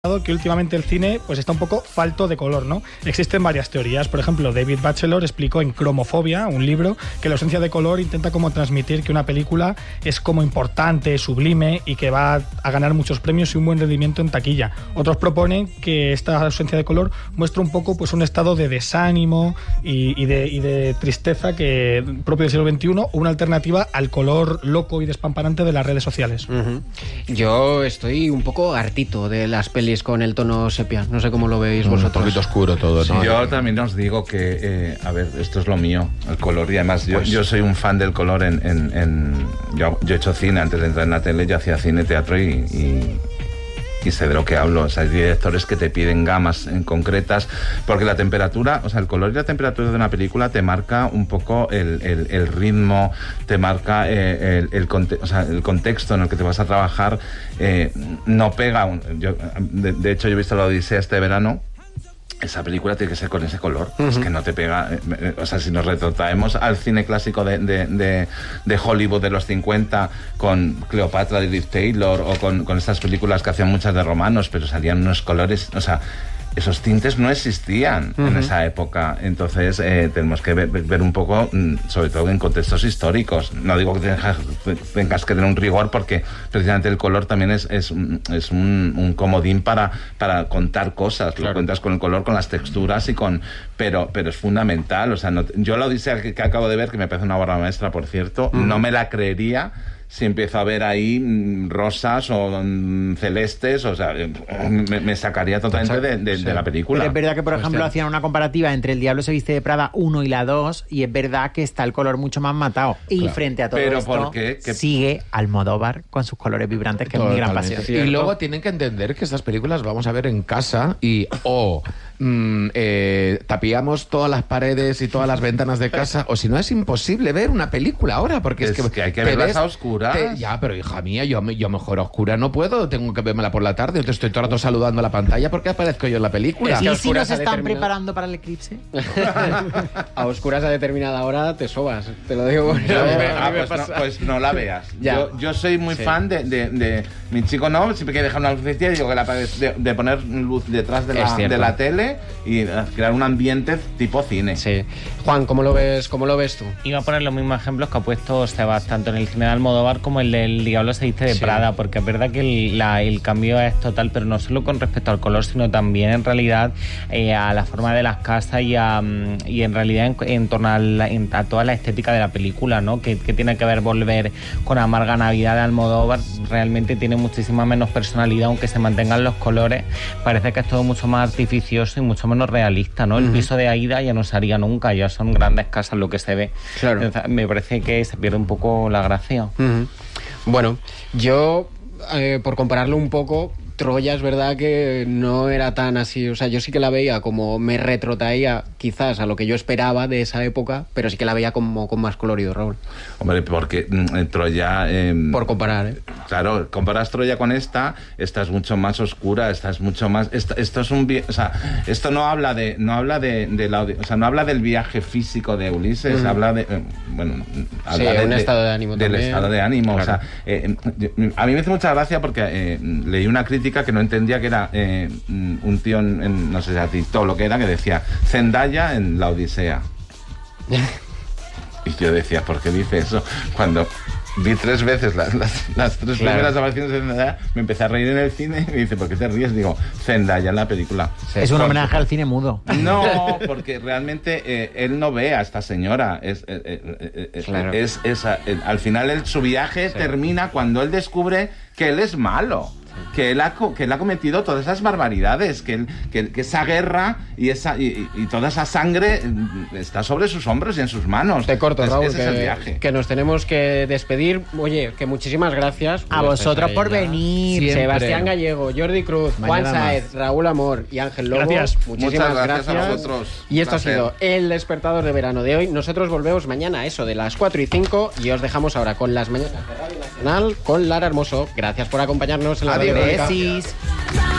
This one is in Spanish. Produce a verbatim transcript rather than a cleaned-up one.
que últimamente el cine pues está un poco falto de color, ¿no? Existen varias teorías. Por ejemplo, David Batchelor explicó en Cromofobia, un libro, que la ausencia de color intenta como transmitir que una película es como importante, sublime y que va a ganar muchos premios y un buen rendimiento en taquilla. Otros proponen que esta ausencia de color muestra un poco pues un estado de desánimo y, y, de, y de tristeza que propio del siglo veintiuno, o una alternativa al color loco y despampanante de las redes sociales. Uh-huh. Yo estoy un poco hartito de las pelis con el tono sepia. No sé cómo lo veis vosotros. Un poquito oscuro todo, ¿no? Sí, yo también os digo que, eh, a ver, esto es lo mío, el color. Y además yo, pues... yo soy un fan del color en... en, en yo, yo he hecho cine antes de entrar en la tele, yo hacía cine, teatro y... y y sé de lo que hablo. O sea, hay directores que te piden gamas en concretas, porque la temperatura, o sea, el color y la temperatura de una película te marca un poco el, el, el ritmo, te marca eh, el, el, conte- o sea, el contexto en el que te vas a trabajar. Eh, no pega. Un, yo, de, de hecho, yo he visto la Odisea este verano. Esa película tiene que ser con ese color. Uh-huh. Es que no te pega. Eh, o sea, si nos retrotraemos al cine clásico de, de, de, de Hollywood de los cincuenta, con Cleopatra de Liv Taylor, o con, con estas películas que hacían muchas de romanos, pero salían unos colores. O sea, esos tintes no existían uh-huh. en esa época. Entonces eh, tenemos que ver, ver un poco, sobre todo en contextos históricos. No digo que tengas, tengas que tener un rigor, porque precisamente el color también es, es, es un, un comodín para, para contar cosas. Claro. Lo cuentas con el color, con las texturas y con... Pero, pero es fundamental. O sea, no, yo la Odisea que, que acabo de ver, que me parece una obra maestra, por cierto, uh-huh. no me la creería si empiezo a ver ahí mm, rosas o mm, celestes. O sea, me, me sacaría totalmente de, de, sí. de la película. Pero es verdad que, por ejemplo, Hostia. hacían una comparativa entre El Diablo se viste de Prada uno y la dos, y es verdad que está el color mucho más matado. Y claro. frente a todo ¿Pero esto, por qué? ¿Qué? sigue Almodóvar con sus colores vibrantes, que Totalmente. es mi gran pasión. ¿Cierto? Y luego tienen que entender que estas películas vamos a ver en casa y o... Mm, eh, tapiamos todas las paredes y todas las ventanas de casa, o si no es imposible ver una película ahora, porque es, es que, que hay que verlas a oscuras. Te, ya, pero hija mía, yo, yo mejor a oscuras no puedo, tengo que vérmela por la tarde. Yo te estoy todo el rato saludando a la pantalla porque aparezco yo en la película. ¿Y si nos están determinado... preparando para el eclipse? A oscuras a determinada hora te sobas, te lo digo. Yo, ah, pues, no, pues no la veas. Yo, yo soy muy sí. fan de, de, de... Mi chico no, siempre que deja una lucecilla, digo que la de, de poner luz detrás de la, de la tele y crear un ambiente tipo cine. Sí. Juan, ¿cómo lo ves, cómo lo ves tú? Iba a poner los mismos ejemplos que ha puesto Sebas, tanto en el cine de Almodóvar como el del Diablo se viste de sí. Prada, porque es verdad que el, la, el cambio es total, pero no solo con respecto al color, sino también en realidad eh, a la forma de las casas y, a, y en realidad en, en torno a, la, en, a toda la estética de la película, ¿no? Que, que tiene que ver volver con Amarga Navidad de Almodóvar. Realmente tiene muchísima menos personalidad, aunque se mantengan los colores. Parece que es todo mucho más artificioso y mucho menos realista, ¿no? Uh-huh. El piso de Aida ya no se haría nunca, ya son grandes casas lo que se ve. Claro. Entonces, me parece que se pierde un poco la gracia. Uh-huh. Bueno, yo, eh, por compararlo un poco, Troya es verdad que no era tan así, o sea, yo sí que la veía como, me retrotraía quizás a lo que yo esperaba de esa época, pero sí que la veía como con más colorido, Raúl. Hombre, porque mm, Troya... Eh, por comparar, ¿eh? Claro, comparas Troya con esta, esta es mucho más oscura, esta es mucho más... Esto, esto es un... O sea, esto no habla de... No habla de, de la, o sea, no habla del viaje físico de Ulises, mm. habla de... Eh, bueno, habla sí, de, un de, estado de ánimo del también. estado de ánimo, Claro. o sea, eh, a mí me hace mucha gracia porque eh, leí una crítica que no entendía que era eh, un tío en, en, no sé si a TikTok lo que era, que decía Zendaya en la Odisea. Y yo decía, ¿por qué dice eso? Cuando vi tres veces las, las, las tres claro. primeras apariciones de Zendaya, me empecé a reír en el cine y me dice, ¿por qué te ríes? Digo, Zendaya en la película. Sí, es un porque... homenaje al cine mudo. No, porque realmente eh, él no ve a esta señora. Es, eh, eh, eh, claro. es, es, eh, al final él, su viaje sí. termina cuando él descubre que él es malo. Que él, ha, que él ha cometido todas esas barbaridades, que, él, que, que esa guerra y, esa, y, y toda esa sangre está sobre sus hombros y en sus manos. Te corto, Raúl, ese que, es el viaje. Que nos tenemos que despedir. Oye, que muchísimas gracias. A vosotros por venir. Siempre. Sebastián Gallego, Jordi Cruz, Mañana Juan Saez, Raúl Amor y Ángel Lobo. Gracias. Muchísimas Muchas gracias, gracias a vosotros. Y esto Gracias. ha sido el despertador de verano de hoy. Nosotros volvemos mañana a eso de las cuatro y cinco y os dejamos ahora con las mañanas de Radio Nacional con Lara Hermoso. Gracias por acompañarnos en la Adiós. Radio Pública.